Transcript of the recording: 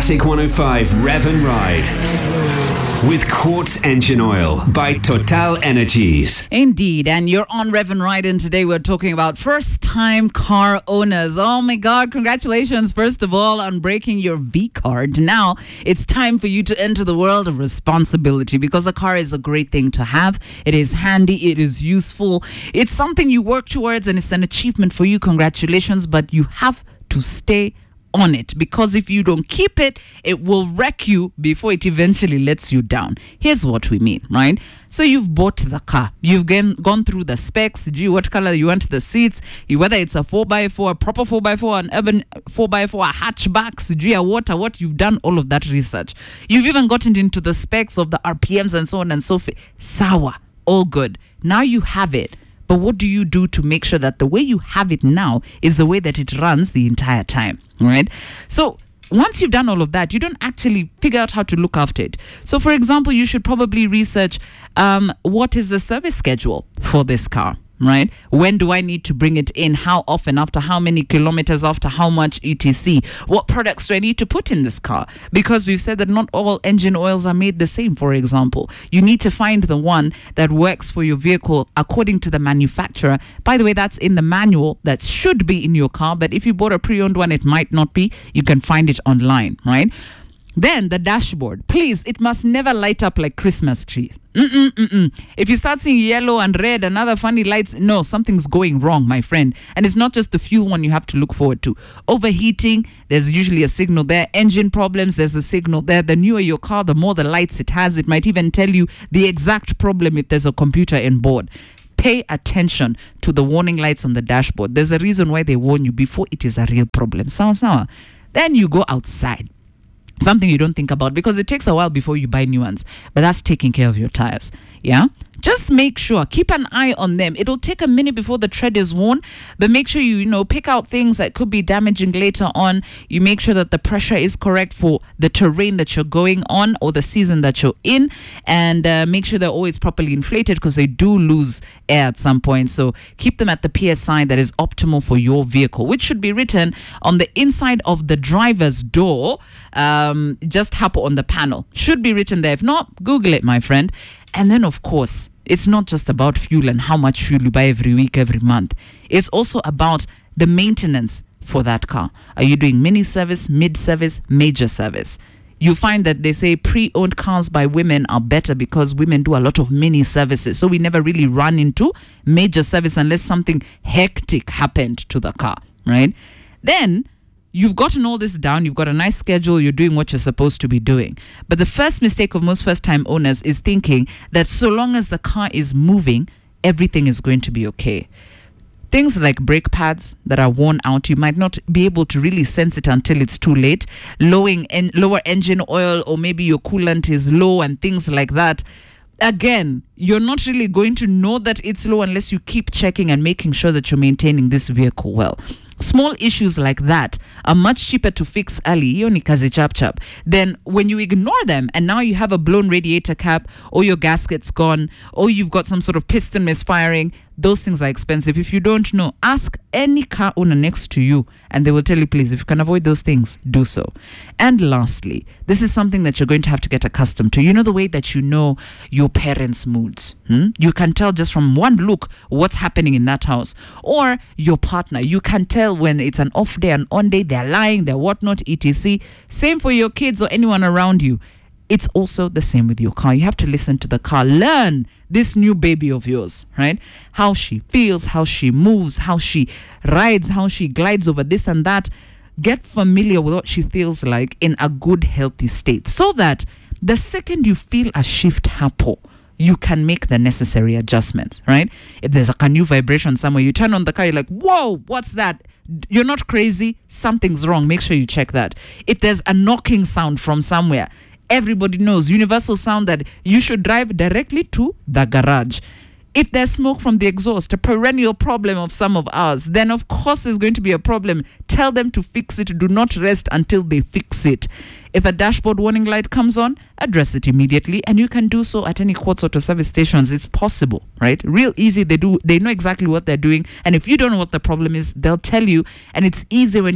Classic 105 Rev and Ride. With Quartz Engine Oil by Total Energies. Indeed, and you're on Rev and Ride, and today we're talking about first-time car owners. Oh my God, congratulations, first of all, on breaking your V card. Now, it's time for you to enter the world of responsibility, because a car is a great thing to have. It is handy, it is useful, it's something you work towards, and it's an achievement for you. Congratulations, but you have to stay on it, because if you don't keep it, it will wreck you before it eventually lets you down. Here's what we mean, right? So you've bought the car, you've gone through the specs, what color you want the seats, whether it's a 4x4, a proper 4x4, an urban 4x4, a hatchback, what you've done all of that research. You've even gotten into the specs of the RPMs and so on and so forth. Sour, all good. Now you have it. But what do you do to make sure that the way you have it now is the way that it runs the entire time, right? So once you've done all of that, you don't actually figure out how to look after it. So, for example, you should probably research what is the service schedule for this car, right? When do I need to bring it in? How often? After how many kilometers? After how much etc? What products do I need to put in this car? Because we've said that not all engine oils are made the same, for example. You need to find the one that works for your vehicle according to the manufacturer. By the way, that's in the manual. That should be in your car, but if you bought a pre-owned one, it might not be. You can find it online, right? Then the dashboard, please, it must never light up like Christmas trees. If you start seeing yellow and red and other funny lights, no, something's going wrong, my friend. And it's not just the fuel one you have to look forward to. Overheating, there's usually a signal there. Engine problems, there's a signal there. The newer your car, the more the lights it has. It might even tell you the exact problem if there's a computer on board. Pay attention to the warning lights on the dashboard. There's a reason why they warn you before it is a real problem. Sawa. Then you go outside. Something you don't think about, because it takes a while before you buy new ones, but that's taking care of your tires. Yeah, just make sure, keep an eye on them. It'll take a minute before the tread is worn, but make sure you pick out things that could be damaging later on. You make sure that the pressure is correct for the terrain that you're going on or the season that you're in, and make sure they're always properly inflated, because they do lose air at some point. So keep them at the PSI that is optimal for your vehicle, which should be written on the inside of the driver's door. Just tap on the panel. Should be written there. If not, Google it, my friend. And then, of course, it's not just about fuel and how much fuel you buy every week, every month. It's also about the maintenance for that car. Are you doing mini service, mid service, major service? You find that they say pre-owned cars by women are better because women do a lot of mini services. So we never really run into major service unless something hectic happened to the car, right? Then you've gotten all this down, you've got a nice schedule, you're doing what you're supposed to be doing. But the first mistake of most first-time owners is thinking that so long as the car is moving, everything is going to be okay. Things like brake pads that are worn out, you might not be able to really sense it until it's too late. Lower engine oil, or maybe your coolant is low and things like that. Again, you're not really going to know that it's low unless you keep checking and making sure that you're maintaining this vehicle well. Small issues like that are much cheaper to fix early. Hiyo ni kazi chap. Then when you ignore them and now you have a blown radiator cap, or your gasket's gone, or you've got some sort of piston misfiring, those things are expensive. If you don't know, ask any car owner next to you and they will tell you, please, if you can avoid those things, do so. And lastly, this is something that you're going to have to get accustomed to. You know the way that you know your parents' moods? You can tell just from one look what's happening in that house. Or your partner, you can tell when it's an off day, an on day, they're lying, they're whatnot, etc. Same for your kids or anyone around you. It's also the same with your car. You have to listen to the car. Learn this new baby of yours, right? How she feels, how she moves, how she rides, how she glides over this and that. Get familiar with what she feels like in a good, healthy state, so that the second you feel a shift happen, you can make the necessary adjustments, right? If there's a new vibration somewhere, you turn on the car, you're like, whoa, what's that? You're not crazy. Something's wrong. Make sure you check that. If there's a knocking sound from somewhere, everybody knows, universal sound, that you should drive directly to the garage. If there's smoke from the exhaust, a perennial problem of some of ours, then of course there's going to be a problem. Tell them to fix it. Do not rest until they fix it. If a dashboard warning light comes on, address it immediately, and you can do so at any Quartz Auto service stations. It's possible, right? Real easy. They know exactly what they're doing, and if you don't know what the problem is, they'll tell you, and it's easy when